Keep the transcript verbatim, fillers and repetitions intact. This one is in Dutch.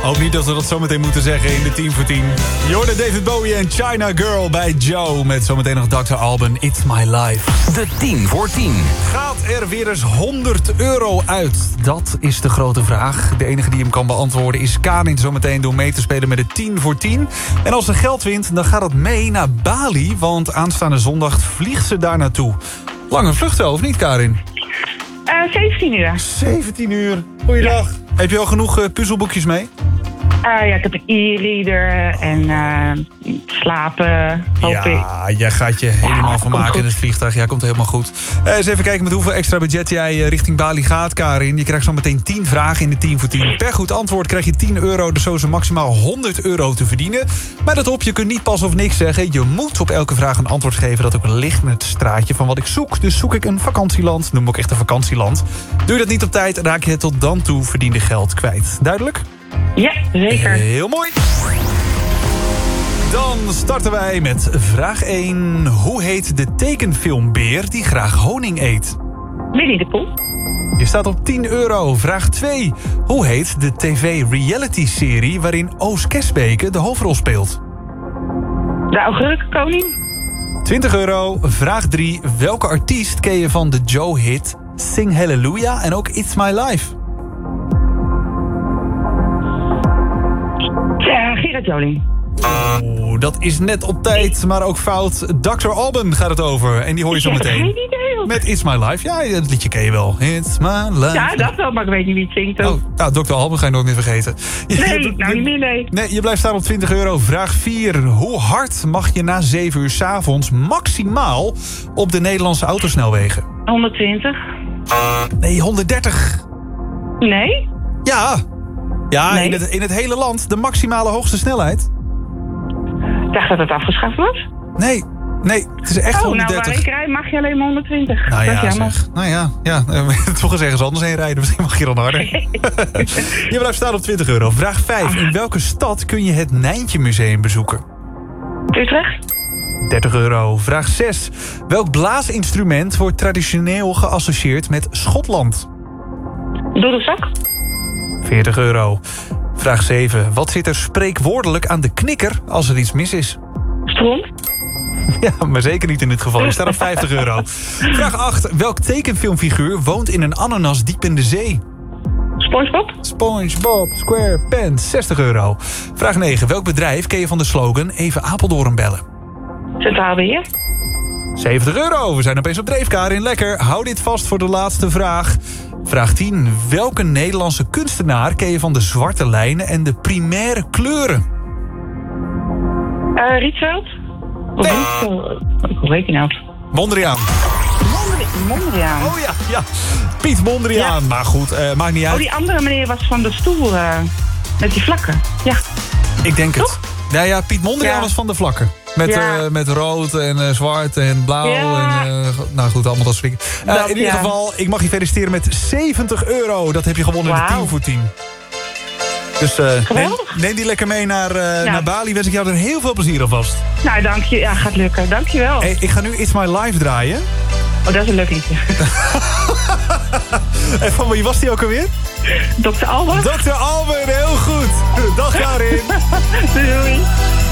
Hoop niet dat we dat zometeen moeten zeggen in de tien voor tien. Je hoorde David Bowie en China Girl bij Joe. Met zometeen nog dokter Alban, It's My Life. De tien voor tien. Gaat er weer eens honderd euro uit? Dat is de grote vraag. De enige die hem kan beantwoorden is Karin zometeen door mee te spelen met de tien voor tien. En als ze geld wint, dan gaat het mee naar Bali. Want aanstaande zondag vliegt ze daar naartoe. Lange vlucht wel, of niet, Karin? Uh, zeventien uur. zeventien uur. Goeiedag. Ja. Heb je al genoeg uh, puzzelboekjes mee? Uh, ja, ik heb een e-reader en uh, slapen, hoop ja, ik. Ja, jij gaat je helemaal ja, van maken in het vliegtuig. Ja, komt helemaal goed. Uh, eens even kijken met hoeveel extra budget jij uh, richting Bali gaat, Karin. Je krijgt zo meteen tien vragen in de tien voor tien. Per goed antwoord krijg je tien euro, dus zo is er maximaal honderd euro te verdienen. Maar dat op, je kunt niet pas of niks zeggen. Je moet op elke vraag een antwoord geven dat ook ligt in het straatje van wat ik zoek. Dus zoek ik een vakantieland, noem ook echt een vakantieland. Doe je dat niet op tijd, raak je het tot dan toe verdiende geld kwijt. Duidelijk? Ja, zeker. Heel mooi. Dan starten wij met vraag één. Hoe heet de tekenfilmbeer die graag honing eet? Winnie de Pooh. Je staat op tien euro. Vraag twee. Hoe heet de tv-reality-serie waarin Oos Kesbeke de hoofdrol speelt? De Augurkenkoning. twintig euro. Vraag drie. Welke artiest ken je van de Joe-hit Sing Hallelujah en ook It's My Life? Ja, Gerard Joling. Oeh, dat is net op tijd, maar ook fout. dokter Alban gaat het over. En die hoor je zo meteen. Ik heb geen idee. Met It's My Life. Ja, het liedje ken je wel. It's My Life. Ja, dat wel, maar ik weet niet wie het zingt. Oh, nou, dokter Alban ga je nooit meer vergeten. Nee, je, nou niet meer, nee. Nee, je blijft staan op twintig euro. Vraag vier. Hoe hard mag je na zeven uur 's avonds maximaal op de Nederlandse autosnelwegen? honderdtwintig. Nee, honderddertig. Nee? Ja. Ja, nee. in, het, in het hele land de maximale hoogste snelheid. Ik dacht dat het afgeschaft was. Nee, nee, het is echt oh, honderddertig. Nou, waar ik rijd mag je alleen maar honderdtwintig. Nou dat ja, is jammer. zeg. Nou ja, ja. Toch eens ergens anders heen rijden. Misschien mag je dan harder. Je blijft staan op twintig euro. Vraag vijf. In welke stad kun je het Nijntje Museum bezoeken? Utrecht. dertig euro. Vraag zes. Welk blaasinstrument wordt traditioneel geassocieerd met Schotland? Doedelzak. veertig euro. Vraag zeven. Wat zit er spreekwoordelijk aan de knikker als er iets mis is? Stront. Ja, maar zeker niet in dit geval. Je staat op vijftig euro. Vraag acht. Welk tekenfilmfiguur woont in een ananas diep in de zee? SpongeBob. SpongeBob SquarePants. zestig euro. Vraag negen. Welk bedrijf ken je van de slogan even Apeldoorn bellen? Centraal Beheer. zeventig euro. We zijn opeens op dreef, Karin. Lekker. Hou dit vast voor de laatste vraag. Vraag tien. Welke Nederlandse kunstenaar ken je van de zwarte lijnen en de primaire kleuren? Uh, Rietveld. Nee. Hoe heet die nou? Mondriaan. Mondriaan. Oh ja, ja. Piet Mondriaan. Ja. Maar goed, uh, maakt niet uit. Oh, die andere meneer was van de stoel. Uh, met die vlakken. Ja. Ik denk het. Toch? Ja, ja, Piet Mondriaan Ja. was van de vlakken. Met, Ja. uh, met rood en uh, zwart en blauw. Ja. En, uh, nou goed, allemaal dat soort dingen. Uh, Dat, in ieder ja. geval, ik mag je feliciteren met zeventig euro. Dat heb je gewonnen in de Wauw. tien voor tien. Dus uh, neem, Geweldig. neem die lekker mee naar, uh, Ja. naar Bali. Wens ik jou er heel veel plezier alvast. Nou, dank je. Ja, gaat lukken. Dank je wel. Hey, ik ga nu It's My Life draaien. Oh, dat is een leuk liedje. En van wie was die ook alweer? dokter Alban. dokter Alban, heel goed. Dag Karin. Doei.